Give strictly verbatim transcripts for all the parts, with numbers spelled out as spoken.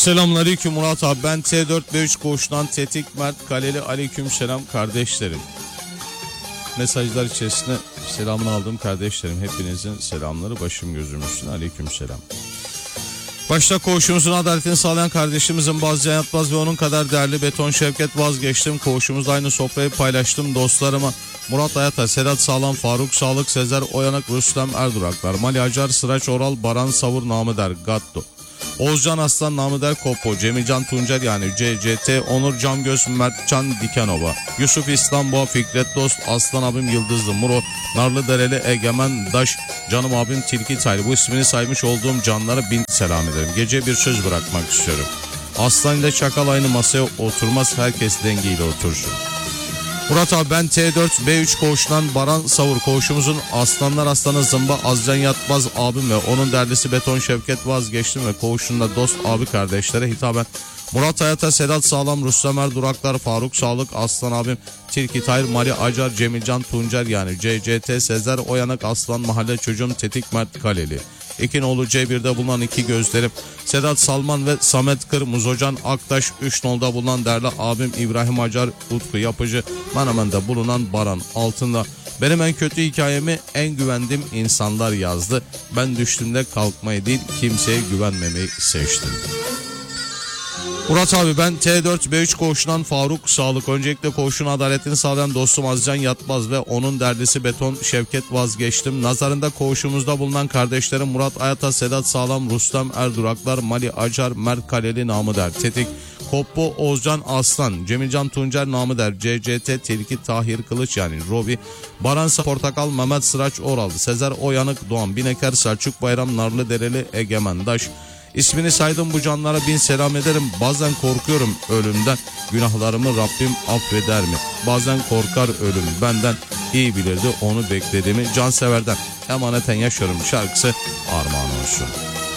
Selamünaleyküm Murat abi, ben T dört B üç Koğuş'tan Tetik Mert Kaleli. Aleyküm selam kardeşlerim. Mesajlar içerisinde selamını aldığım kardeşlerim, hepinizin selamları başım gözüm üstüne. Aleyküm selam. Başta koğuşumuzun adaletini sağlayan kardeşimizin Bazcan Yatmaz ve onun kadar değerli Beton Şevket vazgeçtim. Koğuşumuzda aynı sofrayı paylaştım. Dostlarıma Murat Ayata, Sedat Sağlam, Faruk Sağlık, Sezer Oyanık, Rüstem Erduraklar, Mali Acar, Sıraç Oral, Baran Savur namı der Gatto, Oğuzcan Aslan namı der Kopo, Cemilcan Tuncer yani C C T, Onur Camgöz, Mertcan Dikenova, Yusuf İstanbul, Fikret Dost, Aslan abim Yıldızlı, Muro, Narlı Dereli, Egemen Daş, canım abim Tilki Taylı. Bu ismini saymış olduğum canlara bin selam ederim. Gece bir söz bırakmak istiyorum. Aslan ile Çakal aynı masaya oturmaz, herkes dengeyle otursun. Murat abi, ben T dört B üç Koğuş'tan Baran Savur. Koğuşumuzun Aslanlar Aslanı Zımba, Azcan Yatmaz abim ve onun derdisi Beton Şevket vazgeçtim ve koğuşunda dost abi kardeşlere hitaben Murat Hayata, Sedat Sağlam, Rüstem Erduraklar, Faruk Sağlık, Aslan abim Tilki Tayr, Mali Acar, Cemilcan Tuncer yani C C T, Sezer Oyanık, Aslan Mahalle Çocuğum Tetik Mert Kaleli, İkinoğlu C bir'de bulunan iki gözlerim Sedat Salman ve Samet Kır, Muzocan Aktaş, üç nolda bulunan değerli abim İbrahim Acar, Utku Yapıcı, Menemen'de bulunan Baran Altında. Benim en kötü hikayemi en güvendiğim insanlar yazdı. Ben düştüğümde kalkmayı değil, kimseye güvenmemeyi seçtim. Murat abi, ben T dört B üç Koğuş'tan Faruk Sağlık. Öncelikle koğuşun adaletini sağlayan dostum Azcan Yatmaz ve onun derdisi Beton Şevket vazgeçtim. Nazarında koğuşumuzda bulunan kardeşlerim Murat Ayata, Sedat Sağlam, Rüstem Erduraklar, Mali Acar, Mert Kaleli namı der Tetik, Koppo, Oğuzcan Aslan, Cemilcan Tuncer namı der C C T, Tilki Tahir Kılıç yani Robi, Baransa Portakal, Mehmet Sıraç Oral, Sezer Oyanık, Doğan Bineker, Selçuk Bayram, Narlı Dereli, Egemen Daş. İsmini saydım bu canlara bin selam ederim. Bazen korkuyorum ölümden, günahlarımı Rabbim affeder mi? Bazen korkar ölüm benden, iyi bilirdi onu beklediğimi. Cansever'den Emaneten Yaşıyorum şarkısı armağan olsun.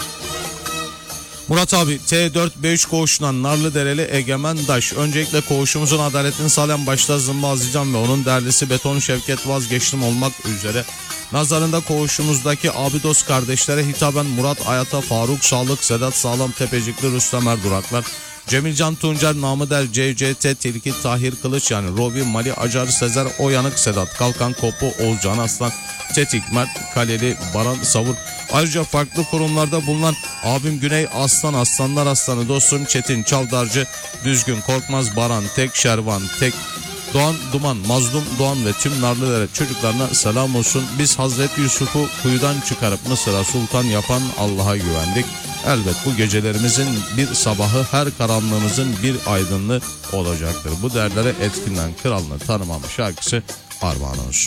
Murat abi, T dört B üç Koğuş'tan Narlı Dereli, Egemen Daş. Öncelikle koğuşumuzun adaletini sağlayan başta Zımba Azizcan ve onun derdisi Beton Şevket vazgeçtim olmak üzere nazarında koğuşumuzdaki abi dost kardeşlere hitaben Murat Ayata, Faruk Sağlık, Sedat Sağlam, Tepecikli, Rüstem Erduraklar, Cemilcan Tuncer namı der C C T, Tilki Tahir Kılıç yani Robi, Mali Acar, Sezer Oyanık, Sedat Kalkan, Kopu, Oğuzcan Aslan, Tetik Mert Kaleli, Baran Savur. Ayrıca farklı kurumlarda bulunan abim Güney Aslan, Aslanlar Aslanı, dostum Çetin Çavdarcı, Düzgün Korkmaz, Baran Tek, Şervan Tek, Doğan Duman, Mazlum Doğan ve tüm Narlıdere çocuklarına selam olsun. Biz Hazreti Yusuf'u kuyudan çıkarıp Mısır'a sultan yapan Allah'a güvendik. Elbet bu gecelerimizin bir sabahı, her karanlığımızın bir aydınlığı olacaktır. Bu derlere etkinden kralını tanımam şarkısı armağan olsun.